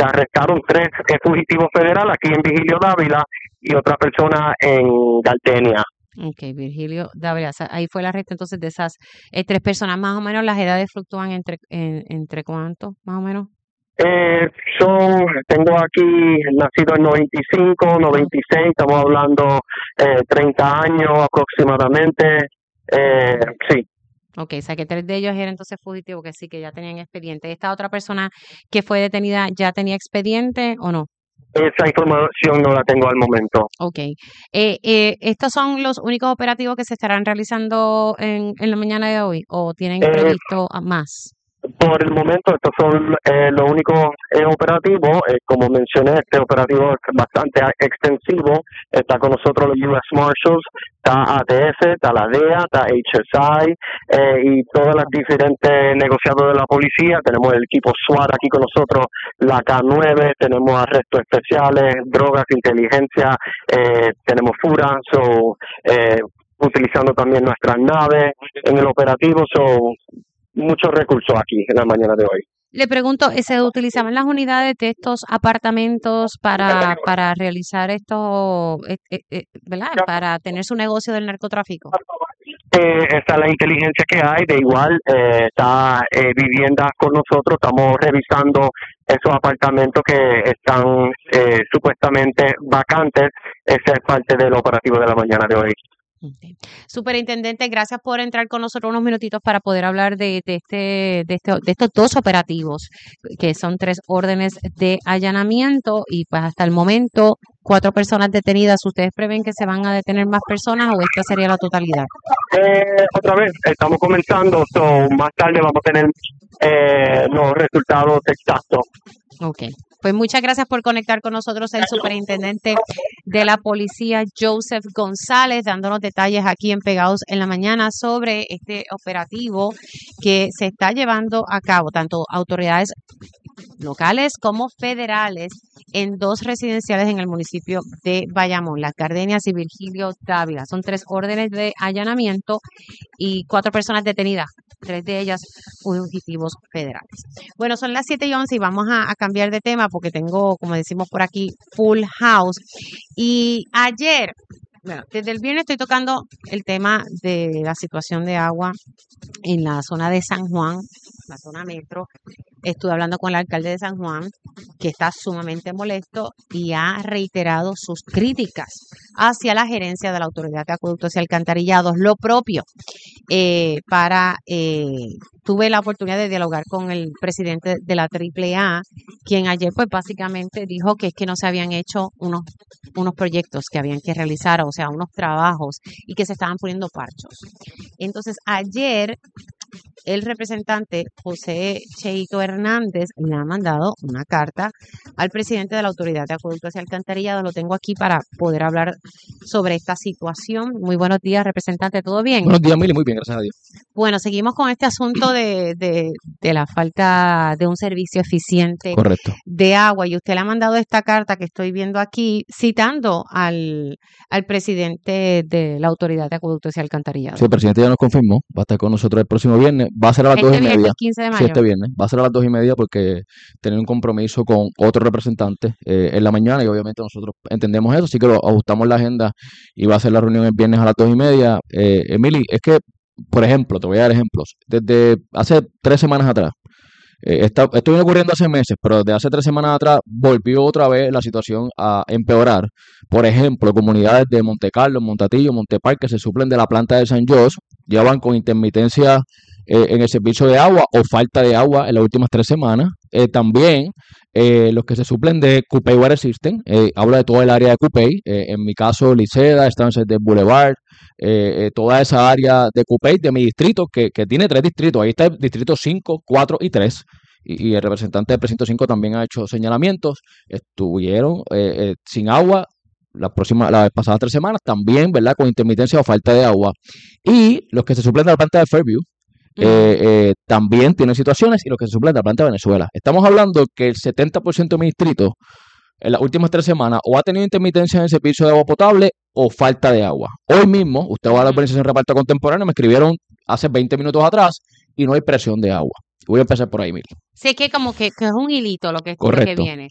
se arrestaron 3 fugitivos federales aquí en Virgilio Dávila y otra persona en Gardenia. Ok, Virgilio Dávila, ahí fue el arresto entonces de esas 3 personas. Más o menos las edades fluctúan entre ¿cuánto, más o menos? Tengo aquí nacido en 95, 96, estamos hablando 30 años aproximadamente, sí. Ok, o sea que 3 de ellos eran entonces fugitivos, que sí, que ya tenían expediente. ¿Esta otra persona que fue detenida ya tenía expediente o no? Esa información no la tengo al momento. Ok. ¿Estos son los únicos operativos que se estarán realizando en la mañana de hoy o tienen previsto más? Por el momento, estos son los únicos operativos. Como mencioné, este operativo es bastante extensivo. Está con nosotros los U.S. Marshals, está ATF, está la DEA, está HSI y todas las diferentes negociados de la policía. Tenemos el equipo SWAT aquí con nosotros, la K9, tenemos arrestos especiales, drogas, inteligencia, tenemos FURA, utilizando también nuestras naves en el operativo. Muchos recursos aquí en la mañana de hoy. Le pregunto, ¿se utilizaban las unidades de estos apartamentos para realizar esto, ¿verdad? Para tener su negocio del narcotráfico? Esta es la inteligencia que hay. De igual, está viviendas con nosotros. Estamos revisando esos apartamentos que están supuestamente vacantes. Esa es parte del operativo de la mañana de hoy. Okay. Superintendente, gracias por entrar con nosotros unos minutitos para poder hablar de estos 2 operativos, que son 3 órdenes de allanamiento y pues hasta el momento 4 personas detenidas. ¿Ustedes prevén que se van a detener más personas o esta sería la totalidad? Otra vez, estamos comenzando, más tarde vamos a tener los resultados exactos. Ok. Pues muchas gracias por conectar con nosotros el superintendente de la policía, Joseph González, dándonos detalles aquí en Pegados en la Mañana sobre este operativo que se está llevando a cabo, tanto autoridades locales como federales, en 2 residenciales en el municipio de Bayamón, Las Gardenias y Virgilio Dávila. Son 3 órdenes de allanamiento y 4 personas detenidas, 3 de ellas fugitivos federales. Bueno, son las 7:11 y vamos a cambiar de tema porque tengo, como decimos por aquí, full house. Y ayer, bueno, desde el viernes estoy tocando el tema de la situación de agua en la zona de San Juan, la zona metro. Estuve hablando con el alcalde de San Juan, que está sumamente molesto y ha reiterado sus críticas hacia la gerencia de la Autoridad de Acueductos y Alcantarillados. Lo propio tuve la oportunidad de dialogar con el presidente de la AAA, quien ayer pues básicamente dijo que es que no se habían hecho unos proyectos que habían que realizar, o sea, unos trabajos y que se estaban poniendo parchos. Entonces, ayer el representante José Cheito Hernández le ha mandado una carta al presidente de la Autoridad de Acueductos y Alcantarillados. Lo tengo aquí para poder hablar sobre esta situación. Muy buenos días, representante, ¿todo bien? Buenos días, Mili, muy bien, gracias a Dios. Bueno, seguimos con este asunto de la falta de un servicio eficiente Correcto. de agua, y usted le ha mandado esta carta que estoy viendo aquí citando al presidente de la Autoridad de Acueductos y Alcantarillados. Sí, el presidente ya nos confirmó, va a estar con nosotros el próximo viernes, va a ser a las 2:30. Viernes, 15 de mayo. Sí, este viernes, va a ser a las 2:30 porque tiene un compromiso con otro representante en la mañana y obviamente nosotros entendemos eso, así que lo ajustamos la agenda y va a ser la reunión el viernes a las 2:30. Emily, es que, por ejemplo, te voy a dar ejemplos, desde hace 3 semanas atrás, esto viene ocurriendo hace meses, pero desde hace 3 semanas atrás volvió otra vez la situación a empeorar. Por ejemplo, comunidades de Monte Carlo, Montatillo, Montepar, que se suplen de la planta de San Jorge, llevan con intermitencia en el servicio de agua o falta de agua en las últimas 3 semanas. También los que se suplen de Cupey Water System, hablo de toda el área de Cupey, en mi caso Liceda, Estancias del Boulevard, toda esa área de Cupey, de mi distrito, que tiene 3 distritos, ahí está el distrito 5, 4 y 3, y el representante del precinto 5 también ha hecho señalamientos, estuvieron sin agua las pasadas 3 semanas, también, ¿verdad?, con intermitencia o falta de agua, y los que se suplen de la planta de Fairview, también tienen situaciones, y los que se suplen de la planta de Venezuela. Estamos hablando que el 70% de mi distrito en las últimas 3 semanas o ha tenido intermitencia en el servicio de agua potable o falta de agua. Hoy mismo, usted va a la organización Reparto Contemporáneo, me escribieron hace 20 minutos atrás y no hay presión de agua. Voy a empezar por ahí, Mil. Sé que como que es un hilito lo que Correcto. viene.